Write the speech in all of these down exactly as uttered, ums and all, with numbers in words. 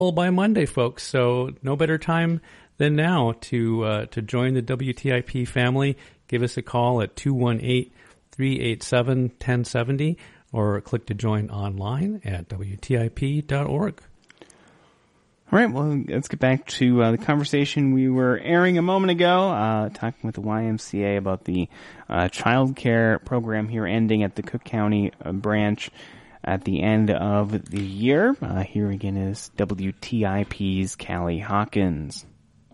by Monday, folks. So no better time than now to uh, to join the W T I P family. Give us a call at two one eight, three eight seven, one zero seven zero or click to join online at W T I P dot org. All right, well, let's get back to uh, the conversation we were airing a moment ago, uh, talking with the Y M C A about the uh, child care program here ending at the Cook County uh, branch at the end of the year. Uh, here again is W T I P's Callie Hawkins.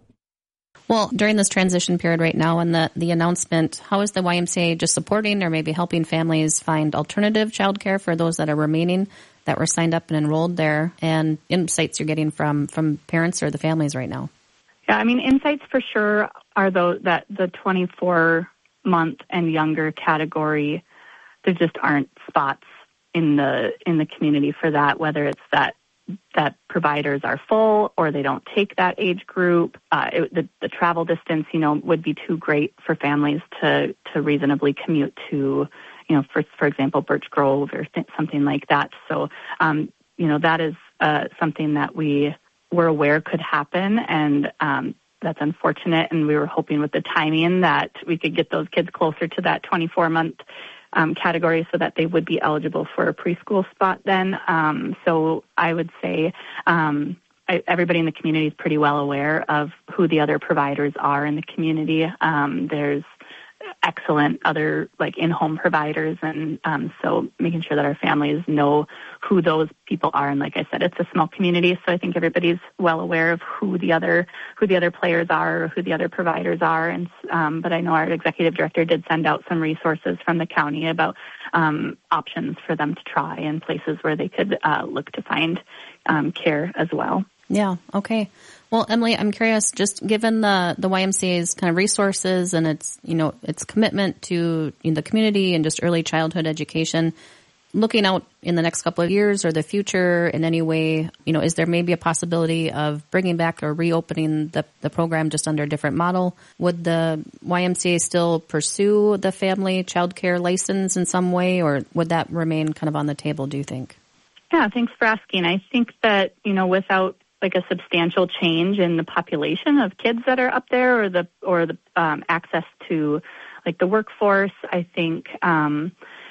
Well, during this transition period right now and the, the announcement, how is the Y M C A just supporting or maybe helping families find alternative childcare for those that are remaining that were signed up and enrolled there, and insights you're getting from, from parents or the families right now? Yeah, I mean, insights for sure are those that the twenty-four month and younger category, there just aren't spots in the in the community for that, whether it's that that providers are full or they don't take that age group. Uh, it, the, the travel distance, you know, would be too great for families to, to reasonably commute to, you know, for, for example, Birch Grove or th- something like that. So, um, you know, that is uh, something that we were aware could happen, and um, that's unfortunate. And we were hoping with the timing that we could get those kids closer to that twenty-four month Um, category so that they would be eligible for a preschool spot then. Um, so I would say um, I, everybody in the community is pretty well aware of who the other providers are in the community. Um, there's excellent other like in-home providers, and um, so making sure that our families know who those people are. And like I said, it's a small community, so I think everybody's well aware of who the other who the other players are, or who the other providers are. And um, but I know our executive director did send out some resources from the county about um, options for them to try and places where they could uh, look to find um, care as well. Yeah. Okay. Well, Emily, I'm curious, just given the, the Y M C A's kind of resources and its, you know, its commitment to you know, the community and just early childhood education, looking out in the next couple of years or the future in any way, you know, is there maybe a possibility of bringing back or reopening the, the program just under a different model? Would the Y M C A still pursue the family child care license in some way, or would that remain kind of on the table, do you think? Yeah, thanks for asking. I think that, you know, without like a substantial change in the population of kids that are up there, or the or the um, access to like the workforce, I think um,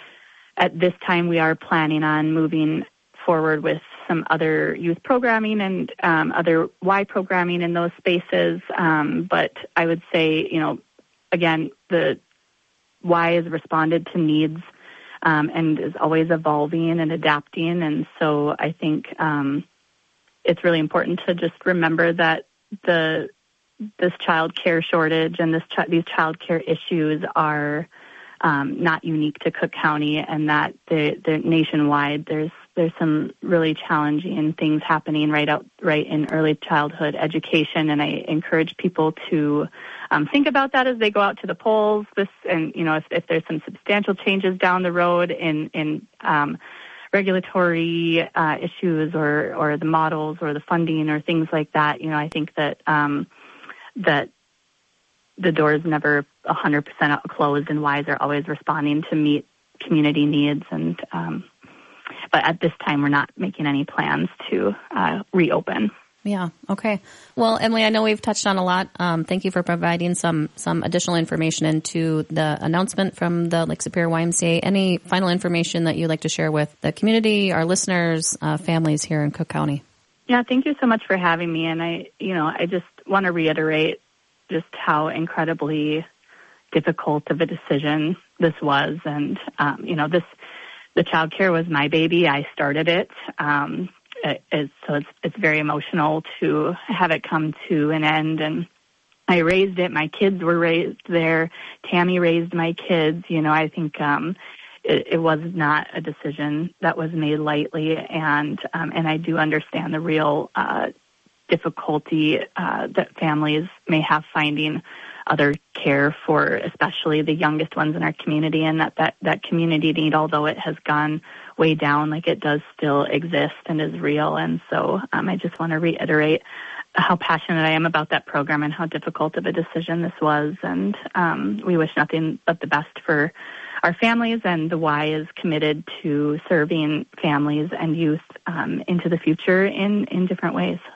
at this time we are planning on moving forward with some other youth programming and um, other Y programming in those spaces. Um, but I would say, you know, again, the Y has responded to needs um, and is always evolving and adapting, and so I think um, it's really important to just remember that the this child care shortage and this chi- these child care issues are um, not unique to Cook County, and that they're, they're nationwide. There's there's some really challenging things happening right out right in early childhood education, and I encourage people to um, think about that as they go out to the polls. This and you know if, if there's some substantial changes down the road in in um, regulatory uh, issues or, or the models or the funding or things like that, you know, I think that um, that the door is never one hundred percent closed, and Ys are always responding to meet community needs. And um, but at this time, we're not making any plans to uh, reopen. Yeah. Okay. Well, Emily, I know we've touched on a lot. Um, thank you for providing some some additional information into the announcement from the Lake Superior Y M C A. Any final information that you'd like to share with the community, our listeners, uh, families here in Cook County? Yeah. Thank you so much for having me. And I, you know, I just want to reiterate just how incredibly difficult of a decision this was. And, um, you know, this, the child care was my baby. I started it. Um, It is, so it's it's very emotional to have it come to an end. And I raised it. My kids were raised there. Tammy raised my kids. You know, I think um, it, it was not a decision that was made lightly. And um, and I do understand the real uh, difficulty uh, that families may have finding other care for, especially the youngest ones in our community, and that, that, that community need, although it has gone way down, like it does still exist and is real. And so um, I just want to reiterate how passionate I am about that program and how difficult of a decision this was. And um, we wish nothing but the best for our families, and the Y is committed to serving families and youth um, into the future in, in different ways.